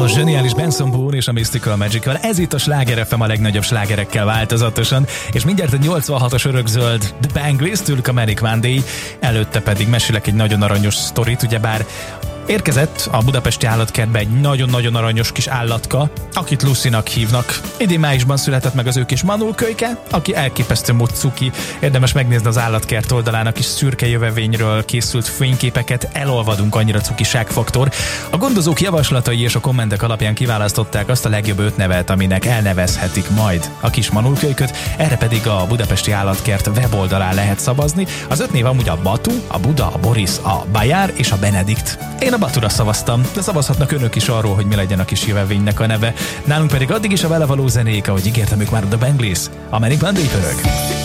A zseniális Benson Boone és a Mystical Magical. Ez itt a Sláger FM a legnagyobb slágerekkel változatosan, és mindjárt a 86-os örökzöld The Bangles, tőlük a Manic Monday, előtte pedig mesélek egy nagyon aranyos sztorit, ugyebár érkezett a budapesti állatkertbe egy nagyon-nagyon aranyos kis állatka, akit Lucy-nak hívnak. Idén májusban született meg az ő kis manulkölyke, aki elképesztő mód cuki. Érdemes megnézni az állatkert oldalán a kis szürke jövevényről készült fényképeket, elolvadunk, annyira cukiságfaktor. A gondozók javaslatai és a kommentek alapján kiválasztották azt a legjobb 5 nevet, aminek elnevezhetik majd a kis manulkölyköt, erre pedig a budapesti állatkert weboldalán lehet szavazni. Az 5 név amúgy a Batu, a Buda, a Boris, a Bajár és a Benedikt. Én a Batura szavaztam, de szavazhatnak önök is arról, hogy mi legyen a kis jövevénynek a neve. Nálunk pedig addig is a vele való zenék, ahogy ígértem, ők már a The Bangles, a Manic Monday pörög.